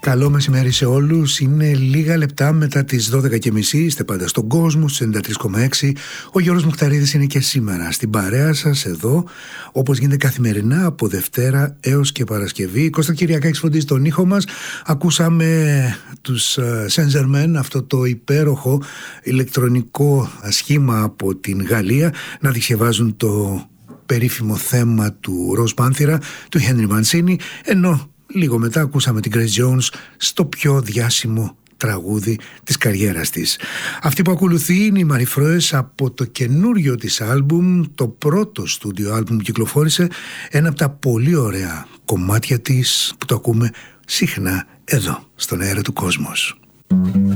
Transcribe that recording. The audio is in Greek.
Καλό μεσημέρι σε όλους. Είναι λίγα λεπτά μετά τις 12.30. Είστε πάντα στον κόσμο, στους 93,6. Ο Γιώργος Μουχταρίδης είναι και σήμερα στην παρέα σας εδώ, όπως γίνεται καθημερινά από Δευτέρα έως και Παρασκευή. Κώστα Κυριακάκης φροντίζει τον ήχο μας. Ακούσαμε τους Saint-Germain, αυτό το υπέροχο ηλεκτρονικό σχήμα από την Γαλλία, να διασκευάζουν το περίφημο θέμα του Ροζ Πάνθηρα, του Henry Mancini, ενώ λίγο μετά ακούσαμε την Grace Jones στο πιο διάσημο τραγούδι της καριέρας της. Αυτή που ακολουθεί είναι η Marie Froes από το καινούριο της άλμπουμ, το πρώτο στούντιο άλμπουμ που κυκλοφόρησε, ένα από τα πολύ ωραία κομμάτια της που το ακούμε συχνά εδώ στον αέρα του Κόσμος.